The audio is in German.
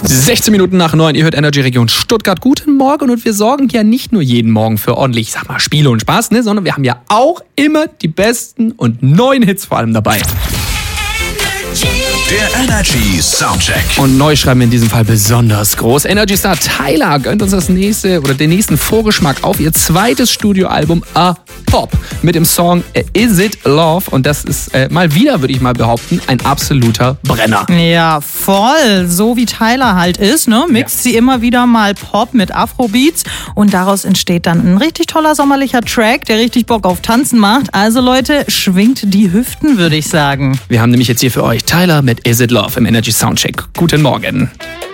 16 Minuten nach 9, ihr hört Energy Region Stuttgart. Guten Morgen, und wir sorgen ja nicht nur jeden Morgen für ordentlich, Spiele und Spaß, sondern wir haben ja auch immer die besten und neuen Hits vor allem dabei. Der Energy Soundcheck. Und neu schreiben wir in diesem Fall besonders groß. Energy Star Tyla gönnt uns den nächsten Vorgeschmack auf ihr zweites Studioalbum A Pop mit dem Song Is It Love, und das ist mal wieder, würde ich mal behaupten, ein absoluter Brenner. Ja, voll. So wie Tyla halt ist, ne? Mixt sie immer wieder mal Pop mit Afrobeats und daraus entsteht dann ein richtig toller sommerlicher Track, der richtig Bock auf Tanzen macht. Also Leute, schwingt die Hüften, würde ich sagen. Wir haben nämlich jetzt hier für euch Tyla mit Is It Love im Energy Soundcheck. Guten Morgen.